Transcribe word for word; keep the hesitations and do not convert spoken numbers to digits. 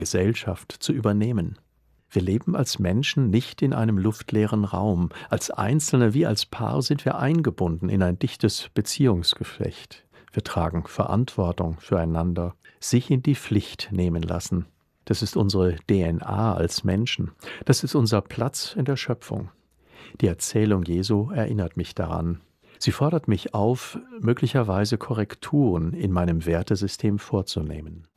Gesellschaft zu übernehmen. Wir leben als Menschen nicht in einem luftleeren Raum. Als Einzelne wie als Paar sind wir eingebunden in ein dichtes Beziehungsgeflecht. Wir tragen Verantwortung füreinander, sich in die Pflicht nehmen lassen. Das ist unsere D N A als Menschen. Das ist unser Platz in der Schöpfung. Die Erzählung Jesu erinnert mich daran. Sie fordert mich auf, möglicherweise Korrekturen in meinem Wertesystem vorzunehmen.